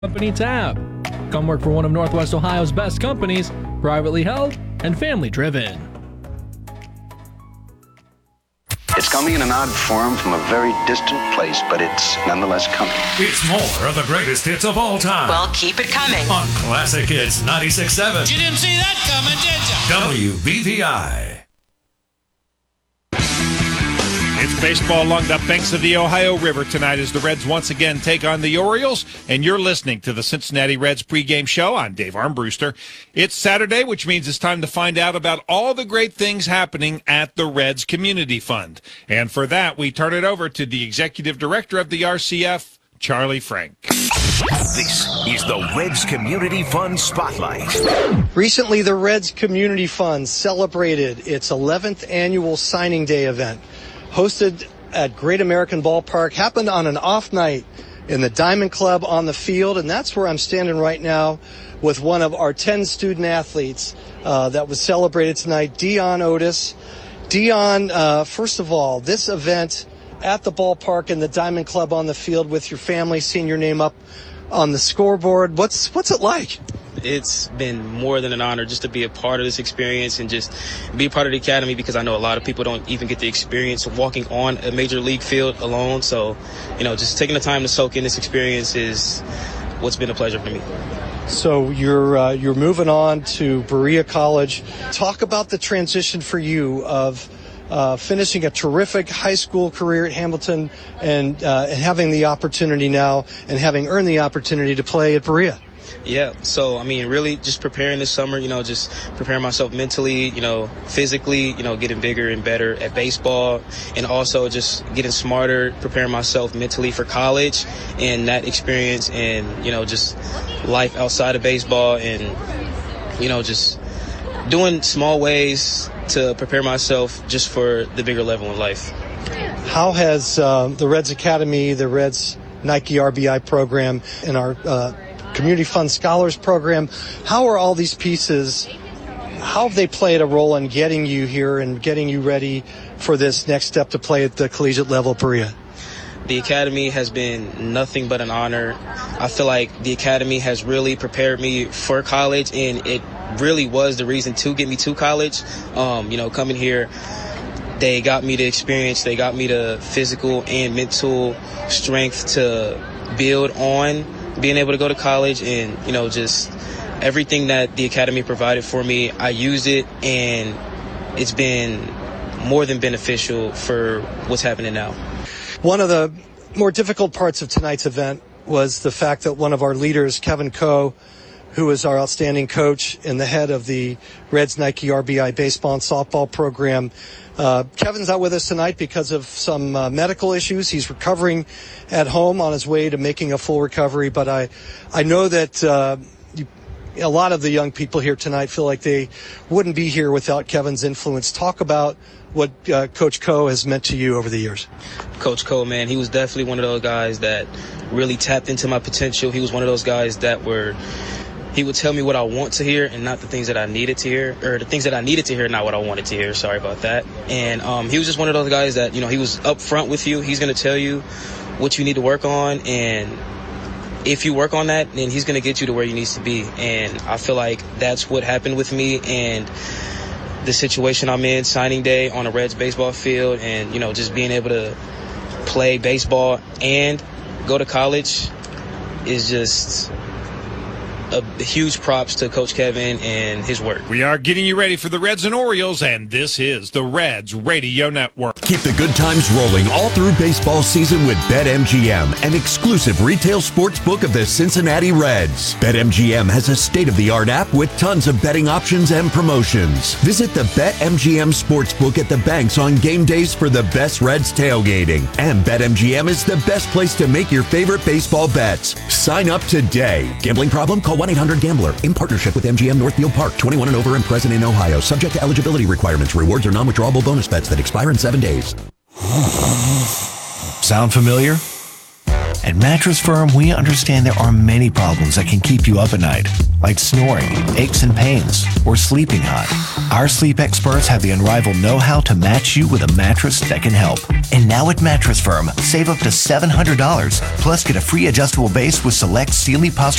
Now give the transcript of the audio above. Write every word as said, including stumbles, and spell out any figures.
Company tab. Come work for one of Northwest Ohio's best companies, privately held and family-driven. It's coming in an odd form from a very distant place, but it's nonetheless coming. It's more of the greatest hits of all time. Well, keep it coming. On Classic Hits ninety-six point seven. You didn't see that coming, did you? W B V I. It's baseball along the banks of the Ohio River tonight as the Reds once again take on the Orioles, and you're listening to the Cincinnati Reds pregame show. I'm Dave Armbruster. It's Saturday, which means it's time to find out about all the great things happening at the Reds Community Fund. And for that, we turn it over to the Executive Director of the R C F, Charlie Frank. This is the Reds Community Fund Spotlight. Recently, the Reds Community Fund celebrated its eleventh annual signing day event. Hosted at Great American Ballpark, happened on an off night in the Diamond Club on the field, and that's where I'm standing right now with one of our ten student athletes uh, that was celebrated tonight, Dion Otis. Dion, uh, first of all, this event at the ballpark in the Diamond Club on the field with your family, seeing your name up on the scoreboard, what's what's it like? It's been more than an honor just to be a part of this experience and just be a part of the academy, because I know a lot of people don't even get the experience of walking on a major league field alone. So, you know, just taking the time to soak in this experience is what's been a pleasure for me. So you're uh, you're moving on to Berea College. Talk about the transition for you of uh, finishing a terrific high school career at Hamilton and, uh, and having the opportunity now and having earned the opportunity to play at Berea. Yeah, so, I mean, really just preparing this summer, you know, just preparing myself mentally, you know, physically, you know, getting bigger and better at baseball, and also just getting smarter, preparing myself mentally for college and that experience, and, you know, just life outside of baseball, and, you know, just doing small ways to prepare myself just for the bigger level in life. How has uh, the Reds Academy, the Reds Nike R B I program, and our uh, Community Fund Scholars Program, how are all these pieces, how have they played a role in getting you here and getting you ready for this next step to play at the collegiate level at Berea? The Academy has been nothing but an honor. I feel like the Academy has really prepared me for college, and it really was the reason to get me to college. Um, you know, coming here, they got me the experience, they got me the physical and mental strength to build on being able to go to college, and, you know, just everything that the Academy provided for me, I used it, and it's been more than beneficial for what's happening now. One of the more difficult parts of tonight's event was the fact that one of our leaders, Kevin Coe, who is our outstanding coach and the head of the Reds Nike R B I baseball and softball program. Uh, Kevin's not with us tonight because of some uh, medical issues. He's recovering at home on his way to making a full recovery. But I, I know that uh, you, a lot of the young people here tonight feel like they wouldn't be here without Kevin's influence. Talk about what uh, Coach Coe has meant to you over the years. Coach Coe, man, he was definitely one of those guys that really tapped into my potential. He was one of those guys that were... He would tell me what I want to hear and not the things that I needed to hear, or the things that I needed to hear, not what I wanted to hear. Sorry about that. And um, he was just one of those guys that, you know, he was up front with you. He's going to tell you what you need to work on. And if you work on that, then he's going to get you to where you need to be. And I feel like that's what happened with me and the situation I'm in, signing day on a Reds baseball field, and, you know, just being able to play baseball and go to college is just... a huge props to Coach Kevin and his work. We are getting you ready for the Reds and Orioles, and this is the Reds Radio Network. Keep the good times rolling all through baseball season with BetMGM, an exclusive retail sports book of the Cincinnati Reds. BetMGM has a state-of-the-art app with tons of betting options and promotions. Visit the BetMGM Sportsbook at the banks on game days for the best Reds tailgating. And BetMGM is the best place to make your favorite baseball bets. Sign up today. Gambling problem? Call one eight hundred gambler. In partnership with M G M Northfield Park. twenty-one and over and present in Ohio. Subject to eligibility requirements. Rewards are non-withdrawable bonus bets that expire in seven days. Sound familiar? At Mattress Firm, we understand there are many problems that can keep you up at night, like snoring, aches and pains, or sleeping hot. Our sleep experts have the unrivaled know-how to match you with a mattress that can help. And now at Mattress Firm, save up to seven hundred dollars, plus get a free adjustable base with select Sealy Posture